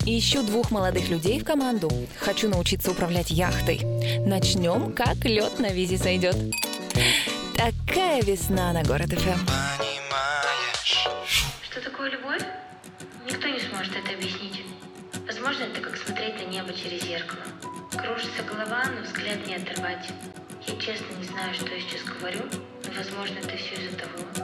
Ищу 2 молодых людей в команду. Хочу научиться управлять яхтой. Начнем, как лед на визе сойдет. Такая весна на Город ФМ. Что такое любовь? Никто не сможет это объяснить. Возможно, это как смотреть на небо через зеркало. Кружится голова, но взгляд не оторвать. Я честно не знаю, что я сейчас говорю, но, возможно, это все из-за того,